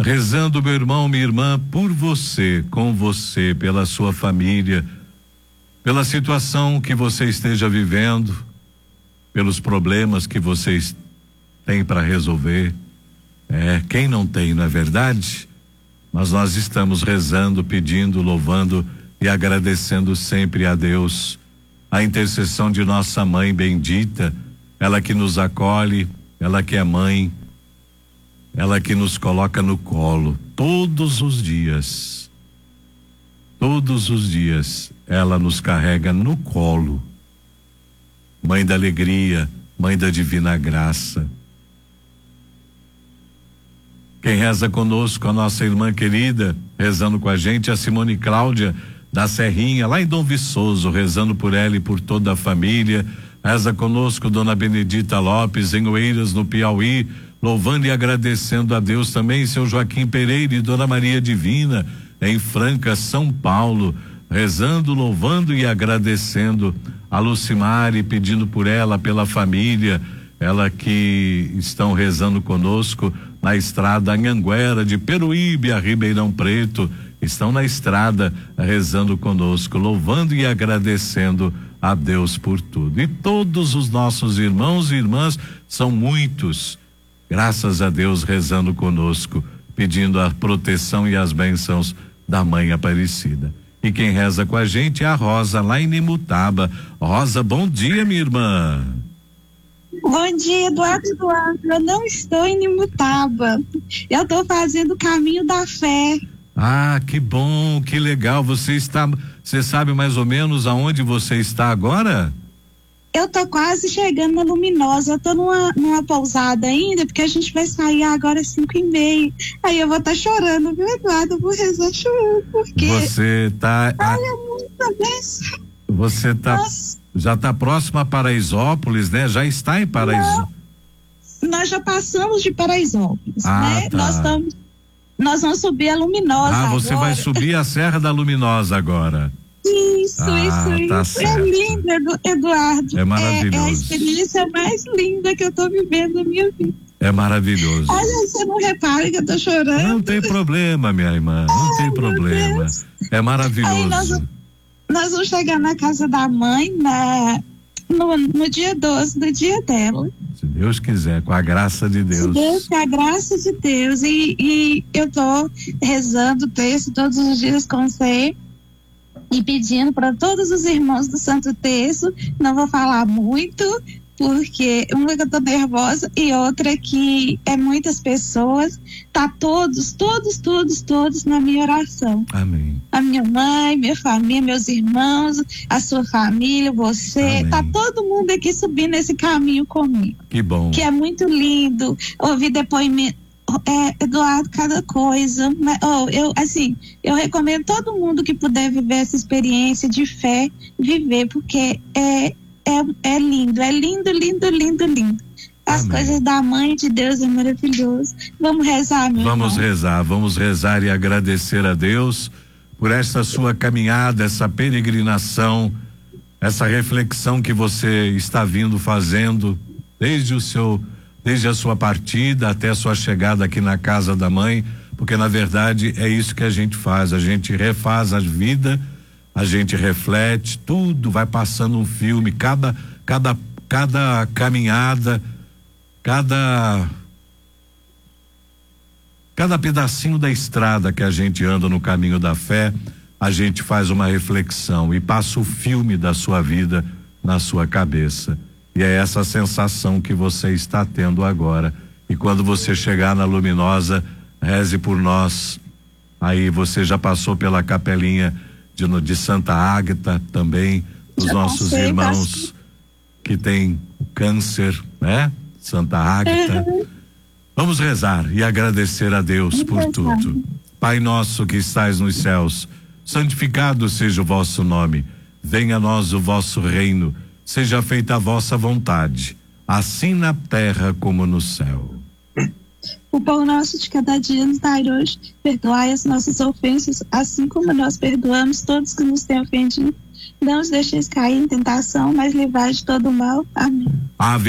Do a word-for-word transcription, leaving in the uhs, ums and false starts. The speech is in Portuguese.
rezando, meu irmão, minha irmã, por você, com você, pela sua família, pela situação que você esteja vivendo, pelos problemas que vocês têm para resolver. É, quem não tem, não é verdade? Mas nós estamos rezando, pedindo, louvando e agradecendo sempre a Deus, a intercessão de nossa mãe bendita, ela que nos acolhe, ela que é mãe, ela que nos coloca no colo todos os dias. Todos os dias ela nos carrega no colo. Mãe da alegria, mãe da divina graça. Quem reza conosco, a nossa irmã querida, rezando com a gente, a Simone Cláudia da Serrinha, lá em Dom Viçoso, rezando por ela e por toda a família. Reza conosco Dona Benedita Lopes, em Oeiras, no Piauí, louvando e agradecendo a Deus também, seu Joaquim Pereira e Dona Maria Divina, em Franca, São Paulo, rezando, louvando e agradecendo a Lucimare, pedindo por ela, pela família, ela que estão rezando conosco na estrada Anhanguera, de Peruíbe a Ribeirão Preto, estão na estrada rezando conosco, louvando e agradecendo a Deus por tudo. E todos os nossos irmãos e irmãs, são muitos, graças a Deus, rezando conosco, pedindo a proteção e as bênçãos da Mãe Aparecida. E quem reza com a gente é a Rosa, lá em Imutaba. Rosa, bom dia, minha irmã. Bom dia, Eduardo Eduardo. Eu não estou em Imutaba. Eu estou fazendo o caminho da fé. Ah, que bom, que legal. Você está, você sabe mais ou menos aonde você está agora? Eu tô quase chegando na Luminosa. Eu tô numa, numa pousada ainda, porque a gente vai sair agora às cinco e meia. Aí eu vou estar tá chorando, viu, Eduardo? Eu vou rezar chorando, porque... Você tá... Olha, muita bênção. Você tá... Nossa. Já tá próxima a Paraisópolis, né? Já está em Paraisópolis. Nós já passamos de Paraisópolis, ah, né? Tá. Nós estamos... Nós vamos subir a Luminosa Ah, você agora. vai subir a Serra da Luminosa agora. Isso, ah, isso, tá isso. Certo. É lindo, Eduardo. É maravilhoso. É, é a experiência mais linda que eu tô vivendo na minha vida. É maravilhoso. Olha, você não repara que eu tô chorando. Não tem problema, minha irmã, não Ai, tem problema. É maravilhoso. Aí nós, nós vamos chegar na casa da mãe na, no, no dia doze, do dia dela. Se Deus quiser, com a graça de Deus. Se Deus, com a graça de Deus. E, e eu tô rezando o texto todos os dias com você e pedindo para todos os irmãos do Santo Terço. Não vou falar muito, porque uma que eu tô nervosa e outra que é muitas pessoas. Tá todos, todos, todos, todos na minha oração. Amém. A minha mãe, minha família, meus irmãos, a sua família, você. Amém. Tá todo mundo aqui subindo esse caminho comigo. Que bom. Que é muito lindo ouvir depoimento. É, Eduardo, cada coisa, mas, oh, eu, assim, eu recomendo todo mundo que puder viver essa experiência de fé, viver, porque é, é, é lindo, é lindo, lindo, lindo, lindo. As Amém. Coisas da mãe de Deus é maravilhoso. Vamos rezar, meu Vamos irmão. rezar, vamos rezar e agradecer a Deus por essa sua caminhada, essa peregrinação, essa reflexão que você está vindo fazendo desde o seu desde a sua partida até a sua chegada aqui na casa da mãe, porque na verdade é isso que a gente faz, a gente refaz a vida, a gente reflete, tudo vai passando um filme, cada cada cada caminhada, cada cada pedacinho da estrada que a gente anda no caminho da fé, a gente faz uma reflexão e passa o filme da sua vida na sua cabeça. E é essa sensação que você está tendo agora. E quando você chegar na Luminosa, reze por nós. Aí você já passou pela capelinha de, de Santa Ágata também, os já nossos passei, irmãos passei. Que têm câncer, né? Santa Ágata. Uhum. Vamos rezar e agradecer a Deus Vamos por rezar. Tudo. Pai nosso que estais nos céus, santificado seja o vosso nome. Venha a nós o vosso reino. Seja feita a vossa vontade, assim na terra como no céu. O pão nosso de cada dia nos dai hoje. Perdoai as nossas ofensas, assim como nós perdoamos todos que nos têm ofendido. Não os deixeis cair em tentação, mas livrai de todo o mal. Amém. Ave